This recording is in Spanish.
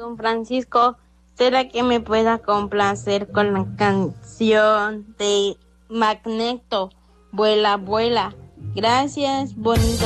don Francisco, ¿será que me pueda complacer con la canción de Magneto? Vuela, vuela. Gracias, bonito.